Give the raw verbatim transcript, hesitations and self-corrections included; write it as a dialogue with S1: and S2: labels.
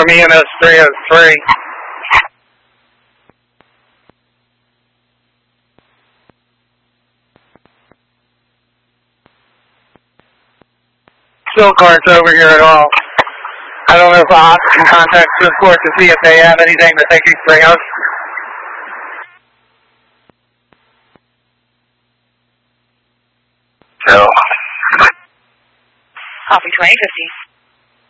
S1: from E M S three oh three. Still cards over here at all. I don't know if I can contact Swift Court to see if they have anything that they can bring us.
S2: So. Copy twenty fifty.